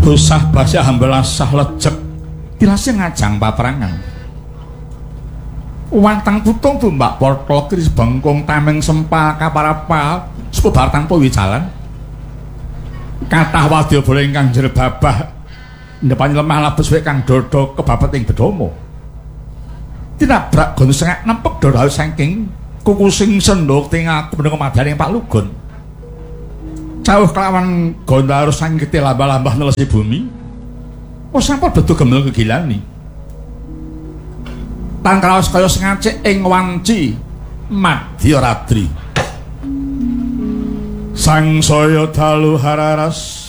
Bosah basah hambelasah lecek tirasih ngajang paperangan wantang putung tumbak portol kris bengkong tameng sempal kaparapal sepubar tanpa wijalan kathah wadya bola ingkang jerebabah ndepan lemah labes wek kang dodo kebabet ing bedomo tinabrak gon sengak nempek dodo saking kukusing sendok ting aku meneng madane Pak Lugun cawuh kelawan gonda harus sangkiti lambah-lambah nelesi bumi sampun bedu gemel kegilani tangkraos kaya sengacik ing wanci Madya Radri sang saya dalu hararas